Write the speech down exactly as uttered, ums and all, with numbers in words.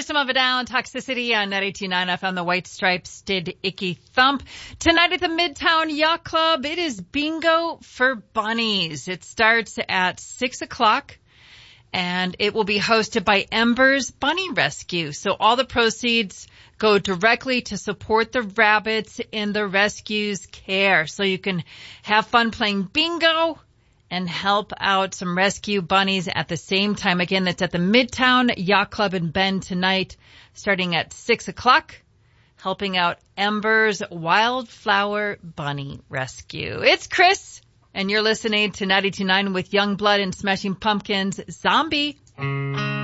System of a Down, Toxicity on ninety-two point nine F M. The White Stripes did Icky Thump. Tonight at the Midtown Yacht Club, it is Bingo for Bunnies. It starts at six o'clock, and it will be hosted by Embers Bunny Rescue. So all the proceeds go directly to support the rabbits in the rescue's care. So you can have fun playing bingo and help out some rescue bunnies at the same time. Again, that's at the Midtown Yacht Club in Bend tonight, starting at six o'clock, helping out Ember's Wildflower Bunny Rescue. It's Chris, and you're listening to ninety-two point nine with Youngblood and Smashing Pumpkins' Zombie.